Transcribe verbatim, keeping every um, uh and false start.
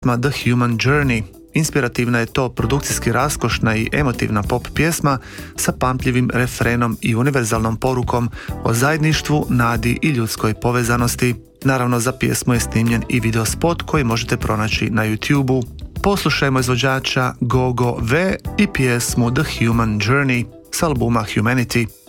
The Human Journey. Inspirativna je to produkcijski raskošna i emotivna pop pjesma sa pamtljivim refrenom i univerzalnom porukom o zajedništvu, nadi i ljudskoj povezanosti. Naravno, za pjesmu je snimljen i video spot koji možete pronaći na YouTubeu. Poslušajmo izvođača Gogo V i pjesmu The Human Journey s albuma Humanity.